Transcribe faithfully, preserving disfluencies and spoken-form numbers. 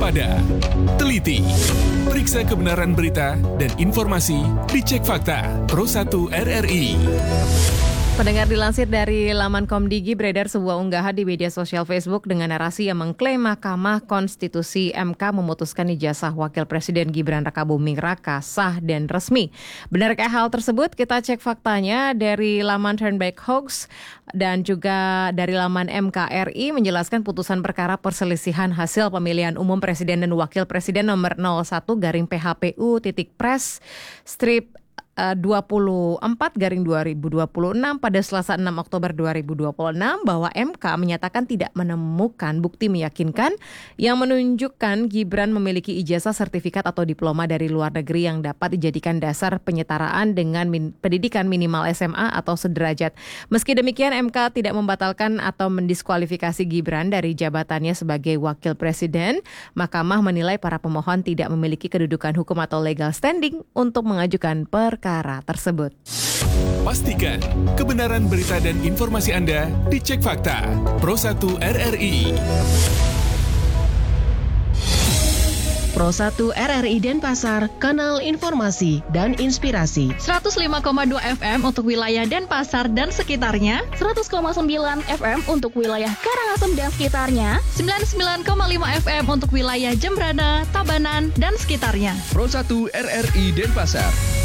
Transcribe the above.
waspada, teliti, periksa kebenaran berita dan informasi, dicek fakta. Pro satu R R I. Pendengar, dilansir dari laman Komdigi, beredar sebuah unggahan di media sosial Facebook dengan narasi yang mengklaim Mahkamah Konstitusi M K memutuskan ijazah Wakil Presiden Gibran Rakabuming Raka sah dan resmi. Benarkah hal tersebut? Kita cek faktanya dari laman Turnback Hoax dan juga dari laman M K R I menjelaskan putusan perkara perselisihan hasil pemilihan umum Presiden dan Wakil Presiden nomor nol satu garing P H P U titik pres strip dua puluh empat garing dua ribu dua puluh enam pada Selasa enam Oktober dua ribu dua puluh enam bahwa M K menyatakan tidak menemukan bukti meyakinkan yang menunjukkan Gibran memiliki ijazah sertifikat atau diploma dari luar negeri yang dapat dijadikan dasar penyetaraan dengan min- pendidikan minimal S M A atau sederajat. Meski demikian, M K tidak membatalkan atau mendiskualifikasi Gibran dari jabatannya sebagai Wakil Presiden. Mahkamah menilai para pemohon tidak memiliki kedudukan hukum atau legal standing untuk mengajukan perkara tersebut. Pastikan kebenaran berita dan informasi Anda dicek fakta. Pro satu R R I. Pro satu R R I Denpasar, kanal informasi dan inspirasi. seratus lima koma dua F M untuk wilayah Denpasar dan sekitarnya, seratus koma sembilan F M untuk wilayah Karangasem dan sekitarnya, sembilan puluh sembilan koma lima F M untuk wilayah Jembrana, Tabanan, dan sekitarnya. Pro satu R R I Denpasar.